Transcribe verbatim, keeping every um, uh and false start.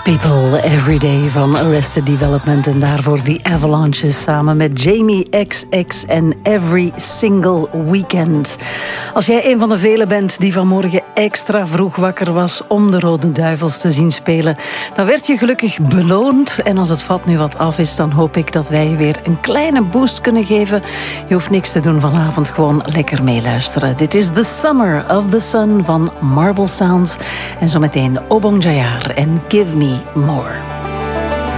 People Everyday van Arrested Development en daarvoor The Avalanches samen met Jamie X X en Every Single Weekend. Als jij een van de velen bent die vanmorgen extra vroeg wakker was om de Rode Duivels te zien spelen, dan werd je gelukkig beloond. En als het vat nu wat af is, dan hoop ik dat wij je weer een kleine boost kunnen geven. Je hoeft niks te doen vanavond, gewoon lekker meeluisteren. Dit is The Summer of the Sun van Marble Sounds en zometeen Obong Jayar en Give Me More.